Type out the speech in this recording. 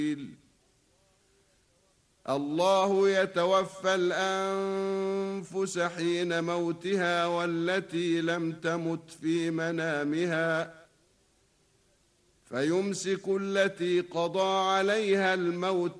الله يتوفى الأنفس حين موتها والتي لم تمت في منامها فيمسك التي قضى عليها الموت